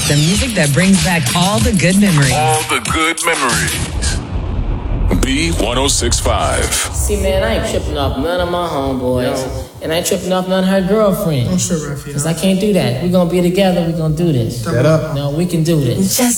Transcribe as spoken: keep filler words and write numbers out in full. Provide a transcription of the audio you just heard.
The music that brings back all the good memories. All the good memories. B one oh six point five. See, man, I ain't tripping off none of my homeboys. Yo. And I ain't tripping off none of her girlfriends. I'm sure, Raphael. Because I can't do that. We're going to be together. We're going to do this. Get up. No, we can do this. Just